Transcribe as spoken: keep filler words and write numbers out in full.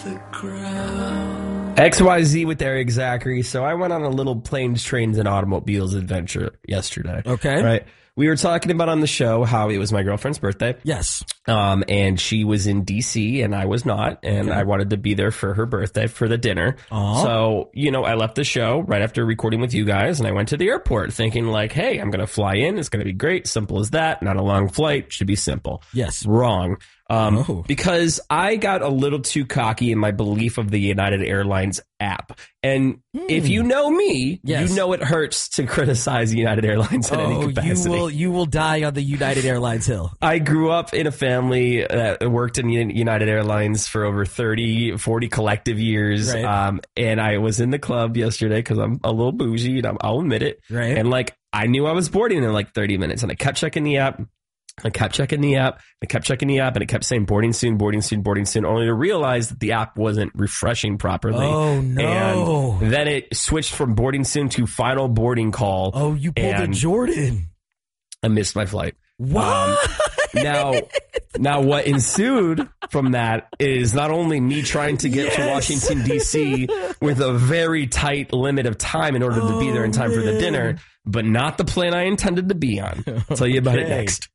the ground. X Y Z with Eric Zachary. So I went on a little planes, trains, and automobiles adventure yesterday. Okay. Right. We were talking about on the show how it was my girlfriend's birthday. Yes. Um, and she was in D C and I was not. And Okay. I wanted to be there for her birthday for the dinner. Aw. So, you know, I left the show right after recording with you guys and I went to the airport thinking like, hey, I'm going to fly in. It's going to be great. Simple as that. Not a long flight. Should be simple. Yes. Wrong. Um, Oh. because I got a little too cocky in my belief of the United Airlines app. And if you know me, Yes. you know it hurts to criticize United Airlines in any Oh, capacity. you will you will die on the United Airlines hill. I grew up in a family that worked in United Airlines for over thirty, forty collective years. Right. Um, and I was in the club yesterday because I'm a little bougie and I'm, I'll admit it. Right. And like, I knew I was boarding in like thirty minutes and I kept checking the app. I kept checking the app. I kept checking the app and it kept saying boarding soon, boarding soon, boarding soon, only to realize that the app wasn't refreshing properly. Oh, no. And then it switched from boarding soon to final boarding call. Oh, you pulled a and Jordan. I missed my flight. What? Now, now what ensued from that is not only me trying to get Yes. to Washington, D C with a very tight limit of time in order to be there in time for the man. dinner, but not the plane I intended to be on. I'll tell you about it Okay. next.